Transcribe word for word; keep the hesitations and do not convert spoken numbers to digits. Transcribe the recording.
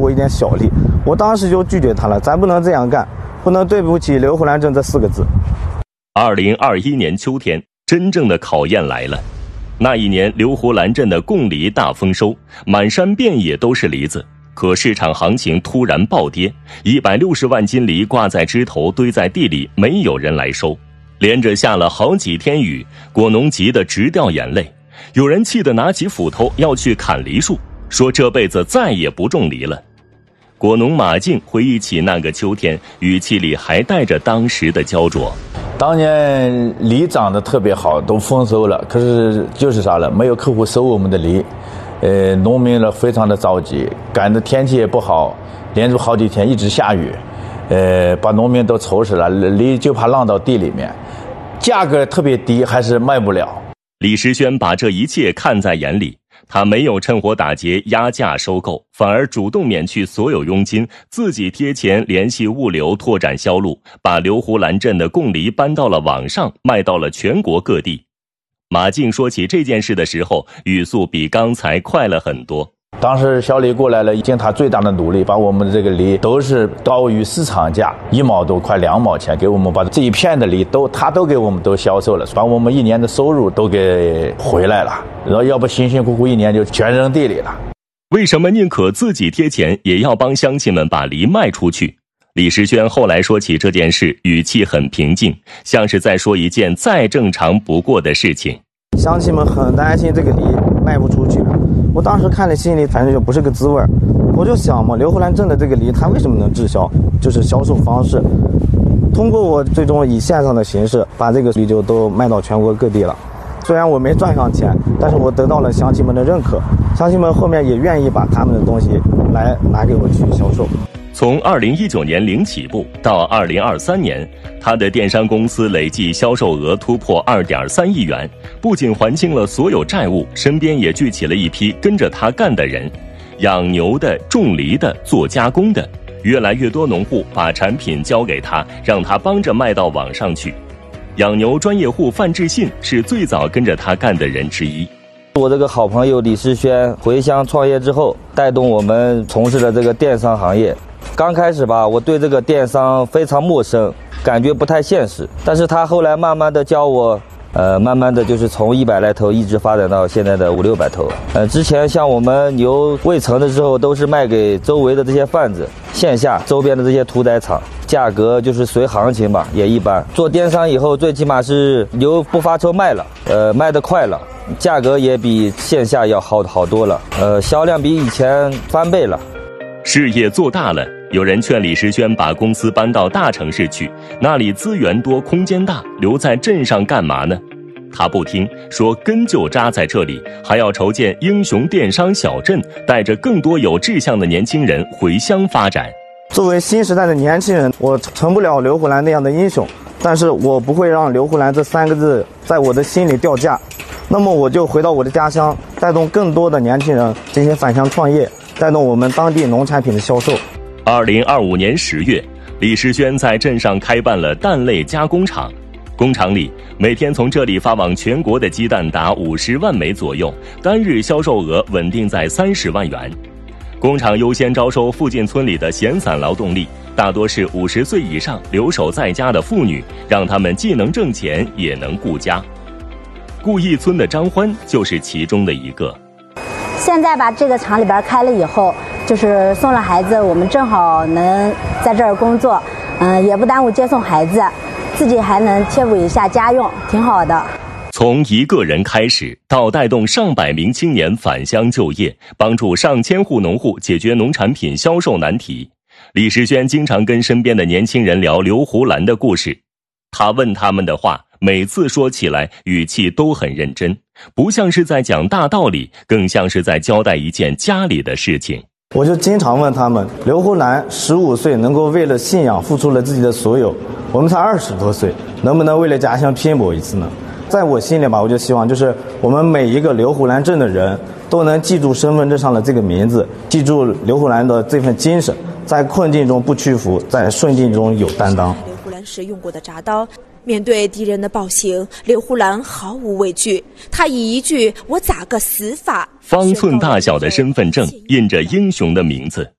我一点小利，我当时就拒绝他了，咱不能这样干，不能对不起刘胡兰镇这四个字。 二零二一年秋天，真正的考验来了。那一年，刘胡兰镇的贡梨大丰收，满山遍野都是梨子。可市场行情突然暴跌，一百六十万斤梨挂在枝头堆在地里，没有人来收。连着下了好几天雨，果农急得直掉眼泪。有人气得拿起斧头要去砍梨树，说这辈子再也不种梨了。果农马静回忆起那个秋天，语气里还带着当时的焦灼。 当年梨长得特别好，都丰收了，可是就是啥了，没有客户收我们的梨，呃，农民呢非常的着急，赶的天气也不好，连续好几天一直下雨，呃，把农民都愁死了，梨就怕浪到地里面，价格特别低，还是卖不了。 李时轩把这一切看在眼里，他没有趁火打劫压价收购，反而主动免去所有佣金，自己贴钱联系物流拓展销路，把刘胡兰镇的贡梨搬到了网上，卖到了全国各地。马静说起这件事的时候，语速比刚才快了很多。 当时小李过来了，尽他最大的努力，把我们的这个梨都是高于市场价一毛多，快两毛钱，给我们把这一片的梨都他都给我们都销售了，把我们一年的收入都给回来了，然后要不辛辛苦苦一年就全扔地里了。 为什么宁可自己贴钱也要帮乡亲们把梨卖出去？李时轩后来说起这件事，语气很平静，像是在说一件再正常不过的事情。 乡亲们很担心这个梨卖不出去，我当时看了心里反正就不是个滋味，我就想嘛，刘胡兰镇的这个梨它为什么能滞销，就是销售方式，通过我最终以线上的形式把这个梨就都卖到全国各地了。虽然我没赚上钱，但是我得到了乡亲们的认可，乡亲们后面也愿意把他们的东西来拿给我去销售。 从二零一九年零起步到二零二三年，他的电商公司累计销售额突破二点三亿元，不仅还清了所有债务，身边也聚起了一批跟着他干的人，养牛的、种梨的、做加工的，越来越多农户把产品交给他，让他帮着卖到网上去。养牛专业户范志信是最早跟着他干的人之一。 我这个好朋友李时轩回乡创业之后，带动我们从事了这个电商行业。刚开始吧，我对这个电商非常陌生，感觉不太现实。但是他后来慢慢的教我，呃，慢慢的就是从一百来头一直发展到现在的五六百头。呃，之前像我们牛未成的时候，都是卖给周围的这些贩子，线下周边的这些屠宰场，价格就是随行情吧，也一般。做电商以后，最起码是牛不发臭卖了，呃，卖得快了，价格也比线下要好好多了，呃，销量比以前翻倍了。 事业做大了，有人劝李时轩把公司搬到大城市去，那里资源多，空间大，留在镇上干嘛呢？他不听，说根就扎在这里，还要筹建英雄电商小镇，带着更多有志向的年轻人回乡发展。 作为新时代的年轻人，我成不了刘胡兰那样的英雄，但是我不会让刘胡兰这三个字在我的心里掉价。那么我就回到我的家乡，带动更多的年轻人进行返乡创业，带动我们当地农产品的销售。 二零二五年十月，李时轩在镇上开办了蛋类加工厂，工厂里每天从这里发往全国的鸡蛋达五十万枚左右，单日销售额稳定在三十万元。工厂优先招收附近村里的闲散劳动力，大多是五十岁以上留守在家的妇女，让他们既能挣钱也能顾家。顾义村的张欢就是其中的一个。 现在吧，这个厂里边开了以后，就是送了孩子，我们正好能在这儿工作，嗯、呃，也不耽误接送孩子，自己还能贴补一下家用，挺好的。 从一个人开始，到带动上百名青年返乡就业，帮助上千户农户解决农产品销售难题，李时轩经常跟身边的年轻人聊刘胡兰的故事。他问他们的话，每次说起来语气都很认真，不像是在讲大道理，更像是在交代一件家里的事情。 我就经常问他们，刘胡兰十五岁能够为了信仰付出了自己的所有，我们才二十多岁，能不能为了家乡拼搏一次呢？在我心里吧，我就希望就是我们每一个刘胡兰镇的人都能记住身份证上的这个名字，记住刘胡兰的这份精神，在困境中不屈服，在顺境中有担当。 刘胡兰时用过的铡刀，面对敌人的暴行，刘胡兰毫无畏惧，他以一句我咋个死法， 方寸大小的身份证印着英雄的名字。